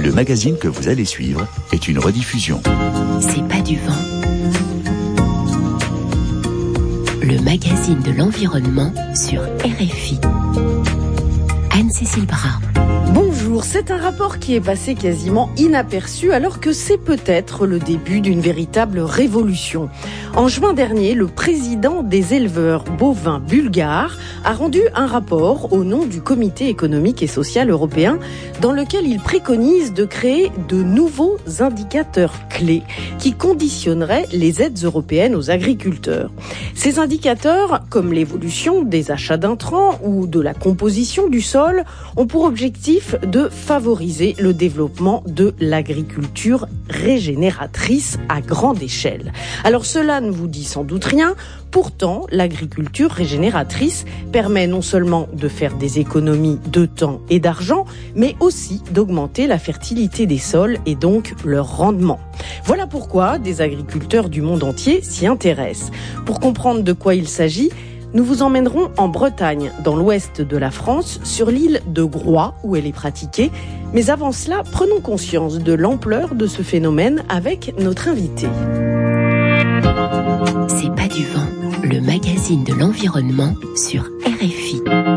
Le magazine que vous allez suivre est une rediffusion. C'est pas du vent. Le magazine de l'environnement sur RFI. Anne-Cécile Bras. Bonjour, c'est un rapport qui est passé quasiment inaperçu alors que c'est peut-être le début d'une véritable révolution. En juin dernier, le président des éleveurs bovins bulgares a rendu un rapport au nom du Comité économique et social européen dans lequel il préconise de créer de nouveaux indicateurs clés qui conditionneraient les aides européennes aux agriculteurs. Ces indicateurs, comme l'évolution des achats d'intrants ou de la composition du sol, ont pour objectif de favoriser le développement de l'agriculture régénératrice à grande échelle. Alors cela ne vous dit sans doute rien, pourtant l'agriculture régénératrice permet non seulement de faire des économies de temps et d'argent, mais aussi d'augmenter la fertilité des sols et donc leur rendement. Voilà pourquoi des agriculteurs du monde entier s'y intéressent. Pour comprendre de quoi il s'agit, nous vous emmènerons en Bretagne, dans l'ouest de la France, sur l'île de Groix, où elle est pratiquée. Mais avant cela, prenons conscience de l'ampleur de ce phénomène avec notre invité. C'est pas du vent, le magazine de l'environnement sur RFI.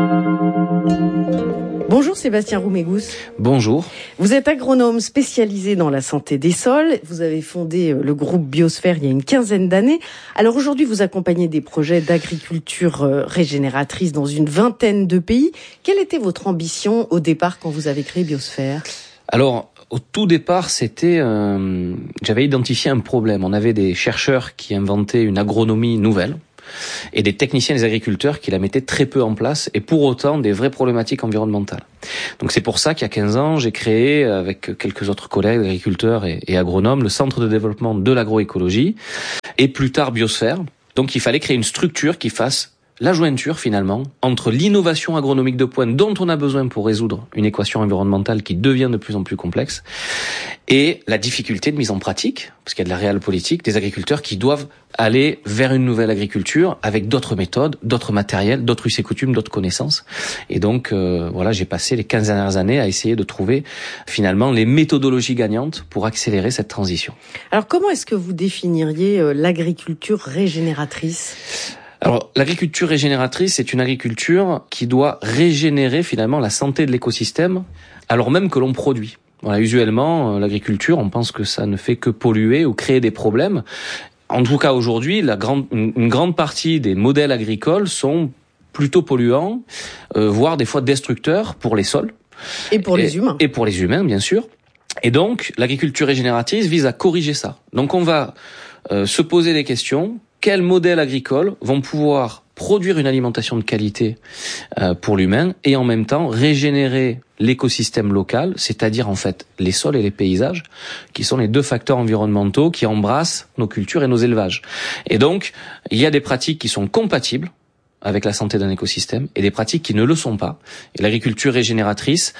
Bonjour Sébastien Roumégous. Bonjour. Vous êtes agronome spécialisé dans la santé des sols. Vous avez fondé le groupe Biosphère il y a une quinzaine d'années. Alors aujourd'hui, vous accompagnez des projets d'agriculture régénératrice dans une vingtaine de pays. Quelle était votre ambition au départ quand vous avez créé Biosphère ? Alors, au tout départ, j'avais identifié un problème. On avait des chercheurs qui inventaient une agronomie nouvelle et des techniciens, des agriculteurs qui la mettaient très peu en place et pour autant des vraies problématiques environnementales. Donc c'est pour ça qu'il y a 15 ans, j'ai créé avec quelques autres collègues agriculteurs et agronomes le Centre de développement de l'agroécologie et plus tard Biosphère. Donc il fallait créer une structure qui fasse la jointure finalement entre l'innovation agronomique de pointe dont on a besoin pour résoudre une équation environnementale qui devient de plus en plus complexe et la difficulté de mise en pratique, parce qu'il y a de la réelle politique, des agriculteurs qui doivent aller vers une nouvelle agriculture avec d'autres méthodes, d'autres matériels, d'autres us et coutumes, d'autres connaissances. Et donc voilà, j'ai passé les 15 dernières années à essayer de trouver finalement les méthodologies gagnantes pour accélérer cette transition. Alors comment est-ce que vous définiriez l'agriculture régénératrice ? Alors, l'agriculture régénératrice, c'est une agriculture qui doit régénérer finalement la santé de l'écosystème, alors même que l'on produit. Voilà, usuellement, l'agriculture, on pense que ça ne fait que polluer ou créer des problèmes. En tout cas, aujourd'hui, une grande partie des modèles agricoles sont plutôt polluants, voire des fois destructeurs pour les sols. Et pour les humains. Et pour les humains, bien sûr. Et donc, l'agriculture régénératrice vise à corriger ça. Donc, on va se poser des questions. Quels modèles agricoles vont pouvoir produire une alimentation de qualité pour l'humain et en même temps régénérer l'écosystème local, c'est-à-dire en fait les sols et les paysages, qui sont les deux facteurs environnementaux qui embrassent nos cultures et nos élevages. Et donc, il y a des pratiques qui sont compatibles avec la santé d'un écosystème et des pratiques qui ne le sont pas. Et l'agriculture régénératrice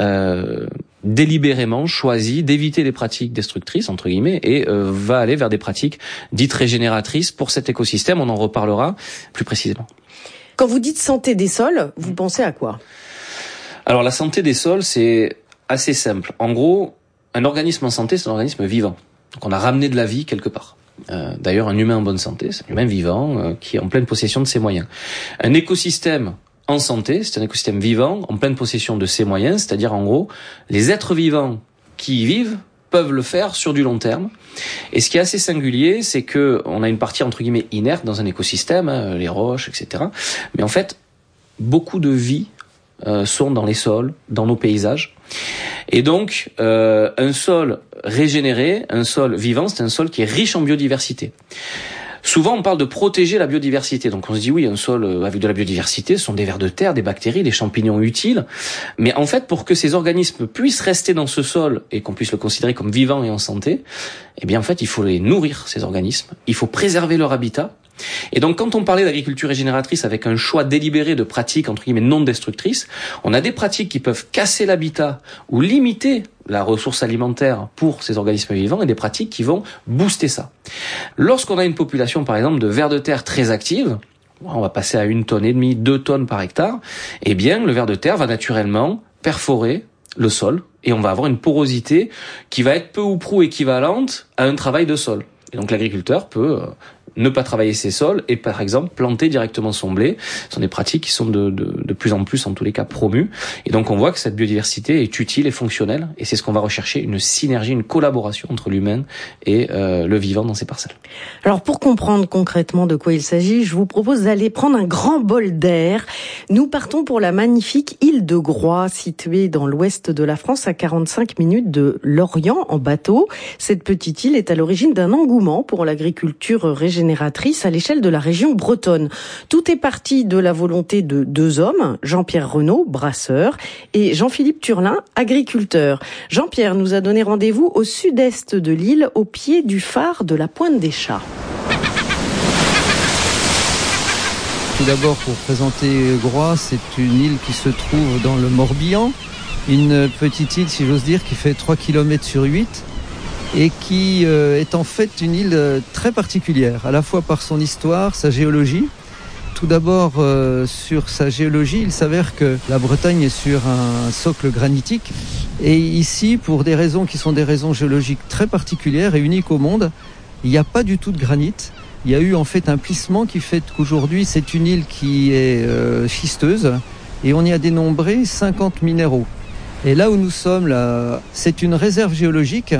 délibérément choisit d'éviter les pratiques destructrices, entre guillemets, et va aller vers des pratiques dites régénératrices pour cet écosystème. On en reparlera plus précisément. Quand vous dites santé des sols, vous pensez à quoi ? Alors la santé des sols, c'est assez simple. En gros, un organisme en santé, c'est un organisme vivant. Donc on a ramené de la vie quelque part. D'ailleurs, un humain en bonne santé, c'est un humain vivant qui est en pleine possession de ses moyens. Un écosystème en santé, c'est un écosystème vivant en pleine possession de ses moyens, c'est-à-dire en gros, les êtres vivants qui y vivent peuvent le faire sur du long terme. Et ce qui est assez singulier, c'est que on a une partie entre guillemets inerte dans un écosystème, les roches, etc. Mais en fait, beaucoup de vie sont dans les sols, dans nos paysages. Et donc, un sol régénéré, un sol vivant, c'est un sol qui est riche en biodiversité. Souvent, on parle de protéger la biodiversité. Donc, on se dit, oui, un sol avec de la biodiversité, ce sont des vers de terre, des bactéries, des champignons utiles. Mais en fait, pour que ces organismes puissent rester dans ce sol et qu'on puisse le considérer comme vivant et en santé, eh bien, en fait, il faut les nourrir, ces organismes. Il faut préserver leur habitat. Et donc, quand on parlait d'agriculture régénératrice avec un choix délibéré de pratiques, entre guillemets, non destructrices, on a des pratiques qui peuvent casser l'habitat ou limiter la ressource alimentaire pour ces organismes vivants et des pratiques qui vont booster ça. Lorsqu'on a une population, par exemple, de vers de terre très active, on va passer à 1,5 tonne, 2 tonnes par hectare, eh bien, le ver de terre va naturellement perforer le sol et on va avoir une porosité qui va être peu ou prou équivalente à un travail de sol. Et donc l'agriculteur peut ne pas travailler ses sols et par exemple planter directement son blé. Ce sont des pratiques qui sont de plus en plus, en tous les cas, promues. Et donc on voit que cette biodiversité est utile et fonctionnelle, et c'est ce qu'on va rechercher, une synergie, une collaboration entre l'humain et le vivant dans ces parcelles. Alors pour comprendre concrètement de quoi il s'agit, je vous propose d'aller prendre un grand bol d'air. Nous partons pour la magnifique île de Groix, située dans l'ouest de la France, à 45 minutes de Lorient en bateau. Cette petite île est à l'origine d'un engouement pour l'agriculture régénératrice à l'échelle de la région bretonne. Tout est parti de la volonté de deux hommes, Jean-Pierre Renaud, brasseur, et Jean-Philippe Turlin, agriculteur. Jean-Pierre nous a donné rendez-vous au sud-est de l'île, au pied du phare de la Pointe des Chats. Tout d'abord, pour présenter Groix, c'est une île qui se trouve dans le Morbihan, une petite île, si j'ose dire, qui fait 3 km sur 8, et qui est en fait une île très particulière, à la fois par son histoire, sa géologie. Tout d'abord, sur sa géologie, il s'avère que la Bretagne est sur un socle granitique, et ici, pour des raisons qui sont des raisons géologiques très particulières et uniques au monde, il n'y a pas du tout de granit. Il y a eu en fait un plissement qui fait qu'aujourd'hui, c'est une île qui est schisteuse, et on y a dénombré 50 minéraux. Et là où nous sommes, là, c'est une réserve géologique,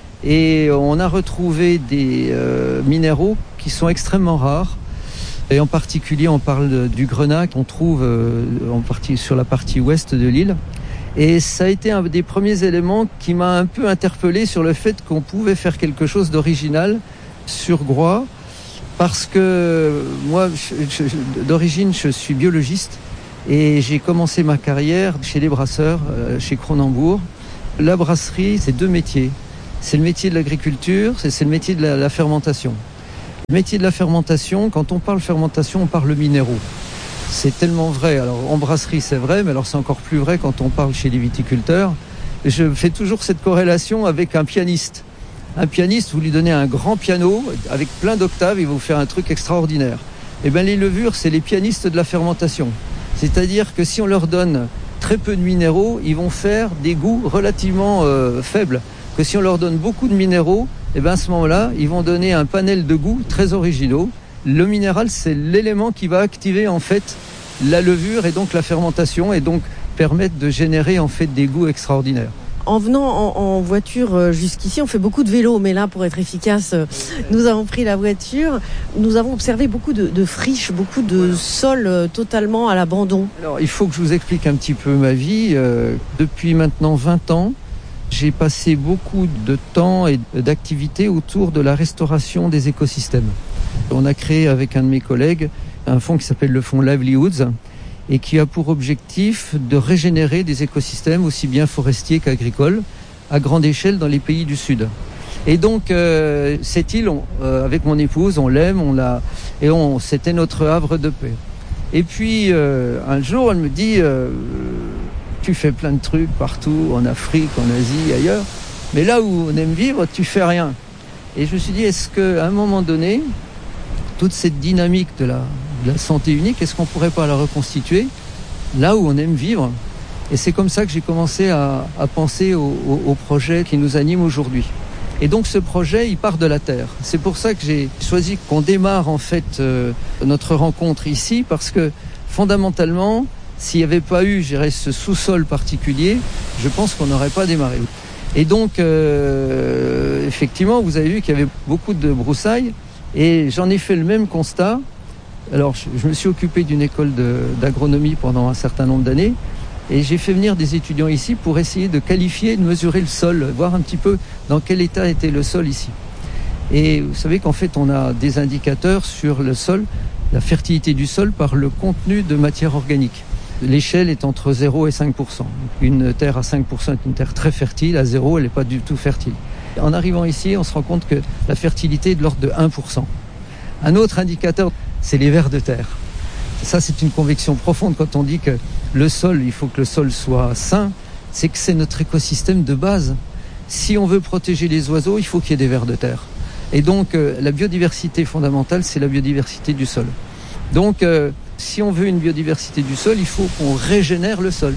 et on a retrouvé des minéraux qui sont extrêmement rares. Et en particulier, on parle du grenat qu'on trouve sur la partie ouest de l'île. Et ça a été un des premiers éléments qui m'a un peu interpellé sur le fait qu'on pouvait faire quelque chose d'original sur Groix. Parce que moi, d'origine, je suis biologiste. Et j'ai commencé ma carrière chez les brasseurs, chez Cronenbourg. La brasserie, c'est 2 métiers. C'est le métier de l'agriculture, c'est le métier de la fermentation. Le métier de la fermentation, quand on parle fermentation, on parle minéraux. C'est tellement vrai. Alors en brasserie, c'est vrai, mais alors c'est encore plus vrai quand on parle chez les viticulteurs. Je fais toujours cette corrélation avec un pianiste. Un pianiste, vous lui donnez un grand piano avec plein d'octaves, il va vous faire un truc extraordinaire. Eh bien, les levures, c'est les pianistes de la fermentation. C'est-à-dire que si on leur donne très peu de minéraux, ils vont faire des goûts relativement faibles. Que si on leur donne beaucoup de minéraux, eh ben à ce moment-là, ils vont donner un panel de goûts très originaux. Le minéral, c'est l'élément qui va activer en fait la levure et donc la fermentation et donc permettre de générer en fait des goûts extraordinaires. En venant en voiture jusqu'ici, on fait beaucoup de vélo, mais là, pour être efficace, nous avons pris la voiture. Nous avons observé beaucoup de friches, beaucoup de sols totalement à l'abandon. Alors, il faut que je vous explique un petit peu ma vie. Depuis maintenant 20 ans, j'ai passé beaucoup de temps et d'activités autour de la restauration des écosystèmes. On a créé avec un de mes collègues un fonds qui s'appelle le fonds Livelihoods et qui a pour objectif de régénérer des écosystèmes aussi bien forestiers qu'agricoles à grande échelle dans les pays du Sud. Et donc cette île, avec mon épouse, on l'aime, c'était notre havre de paix. Et puis un jour, elle me dit tu fais plein de trucs partout, en Afrique, en Asie, ailleurs, mais là où on aime vivre, tu fais rien. Et je me suis dit, est-ce qu'à un moment donné, toute cette dynamique de la santé unique, est-ce qu'on pourrait pas la reconstituer là où on aime vivre? Et c'est comme ça que j'ai commencé à penser au projet qui nous anime aujourd'hui. Et donc ce projet, il part de la terre. C'est pour ça que j'ai choisi qu'on démarre en fait notre rencontre ici, parce que fondamentalement, s'il n'y avait pas eu, je dirais, ce sous-sol particulier, je pense qu'on n'aurait pas démarré. Et donc, effectivement, vous avez vu qu'il y avait beaucoup de broussailles, et j'en ai fait le même constat. Alors, je me suis occupé d'une école d'agronomie pendant un certain nombre d'années, et j'ai fait venir des étudiants ici pour essayer de qualifier, de mesurer le sol, voir un petit peu dans quel état était le sol ici. Et vous savez qu'en fait, on a des indicateurs sur le sol, la fertilité du sol par le contenu de matière organique. L'échelle est entre 0 et 5%. Une terre à 5% est une terre très fertile, à 0, elle n'est pas du tout fertile. En arrivant ici, on se rend compte que la fertilité est de l'ordre de 1%. Un autre indicateur, c'est les vers de terre. Ça, c'est une conviction profonde quand on dit que le sol, il faut que le sol soit sain, c'est que c'est notre écosystème de base. Si on veut protéger les oiseaux, il faut qu'il y ait des vers de terre. Et donc, la biodiversité fondamentale, c'est la biodiversité du sol. Donc, si on veut une biodiversité du sol, il faut qu'on régénère le sol.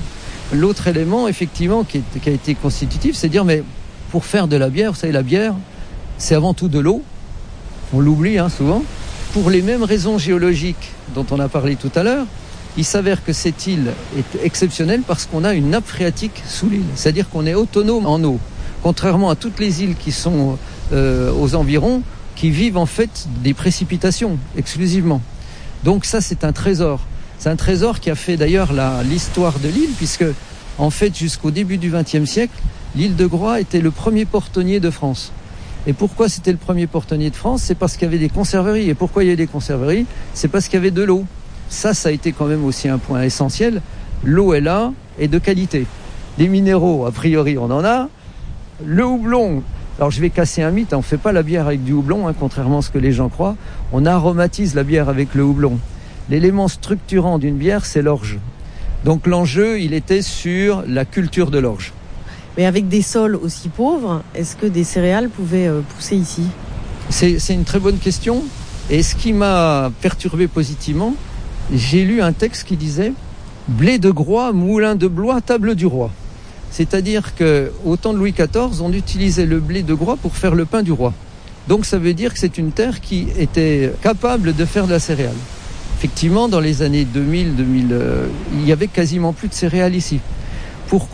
L'autre élément, effectivement, qui a été constitutif, c'est de dire, mais pour faire de la bière, vous savez, la bière, c'est avant tout de l'eau. On l'oublie souvent. Pour les mêmes raisons géologiques dont on a parlé tout à l'heure, il s'avère que cette île est exceptionnelle parce qu'on a une nappe phréatique sous l'île. C'est-à-dire qu'on est autonome en eau. Contrairement à toutes les îles qui sont aux environs, qui vivent en fait des précipitations exclusivement. Donc ça, c'est un trésor. C'est un trésor qui a fait d'ailleurs l'histoire de l'île, puisque en fait, jusqu'au début du XXe siècle, l'île de Groix était le premier portonnier de France. Et pourquoi c'était le premier portonnier de France ? C'est parce qu'il y avait des conserveries. Et pourquoi il y avait des conserveries ? C'est parce qu'il y avait de l'eau. Ça a été quand même aussi un point essentiel. L'eau est là et de qualité. Les minéraux, a priori, on en a. Le houblon, alors je vais casser un mythe, on ne fait pas la bière avec du houblon, contrairement à ce que les gens croient. On aromatise la bière avec le houblon. L'élément structurant d'une bière, c'est l'orge. Donc l'enjeu, il était sur la culture de l'orge. Mais avec des sols aussi pauvres, est-ce que des céréales pouvaient pousser ici ? C'est une très bonne question. Et ce qui m'a perturbé positivement, j'ai lu un texte qui disait « Blé de Groix, moulin de Blois, table du roi ». C'est-à-dire qu'au temps de Louis XIV, on utilisait le blé de Groix pour faire le pain du roi. Donc ça veut dire que c'est une terre qui était capable de faire de la céréale. Effectivement, dans les années 2000, il y avait quasiment plus de céréales ici. Pourquoi ?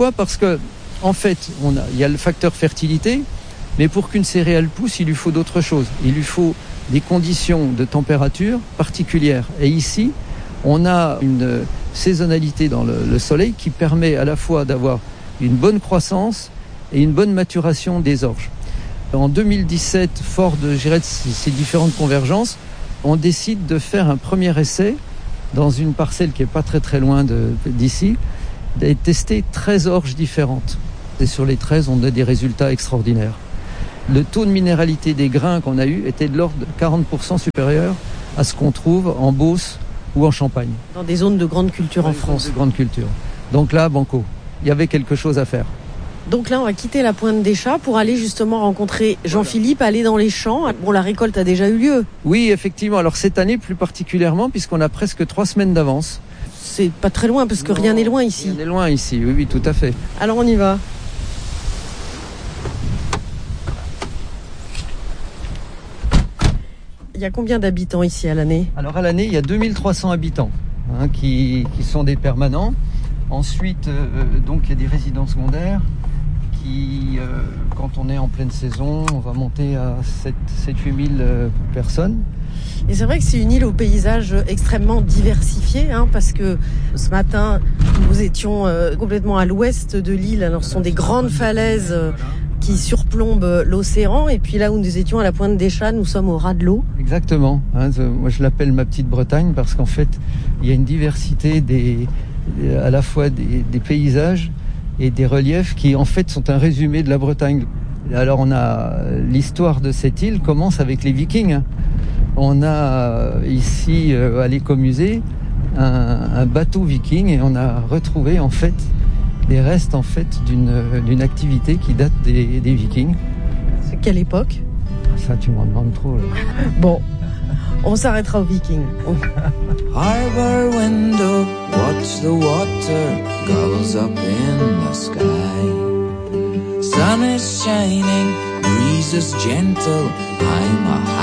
Parce que en fait, il y a le facteur fertilité, mais pour qu'une céréale pousse, il lui faut d'autres choses. Il lui faut des conditions de température particulières. Et ici, on a une saisonnalité dans le soleil qui permet à la fois d'avoir une bonne croissance et une bonne maturation des orges. En 2017, fort de ces différentes convergences, on décide de faire un premier essai dans une parcelle qui n'est pas très très loin d'ici, et tester 13 orges différentes. Et sur les 13, on a des résultats extraordinaires. Le taux de minéralité des grains qu'on a eu était de l'ordre de 40% supérieur à ce qu'on trouve en Beauce ou en Champagne. Dans des zones de grande culture en France. De grande culture. Donc là, banco, il y avait quelque chose à faire. Donc là, on va quitter la Pointe des Chats pour aller justement rencontrer Jean-Philippe, aller dans les champs. Bon, la récolte a déjà eu lieu. Oui, effectivement. Alors cette année plus particulièrement, puisqu'on a presque 3 semaines d'avance. C'est pas très loin, parce que rien n'est loin ici. Rien n'est loin ici, oui, tout à fait. Alors on y va. Il y a combien d'habitants ici à l'année ? Alors à l'année, il y a 2300 habitants qui sont des permanents. Ensuite, donc il y a des résidents secondaires qui, quand on est en pleine saison, on va monter à 7-8 000 personnes. Et c'est vrai que c'est une île au paysage extrêmement diversifié, parce que ce matin, nous étions complètement à l'ouest de l'île. Alors ce sont des grandes falaises qui surplombent l'océan. Et puis là où nous étions à la Pointe des Chats, nous sommes au ras de l'eau. Exactement. Moi je l'appelle ma petite Bretagne parce qu'en fait, il y a une diversité à la fois des paysages et des reliefs qui en fait sont un résumé de la Bretagne. Alors l'histoire de cette île commence avec les Vikings. On a ici à l'écomusée un bateau viking et on a retrouvé en fait des restes en fait d'une activité qui date des Vikings. C'est quelle époque ? Ça tu m'en demandes trop. Là. Bon, on s'arrêtera aux Vikings. Harbor window, watch the water gulls up in the sky. Sun is shining, breeze is gentle, I'm a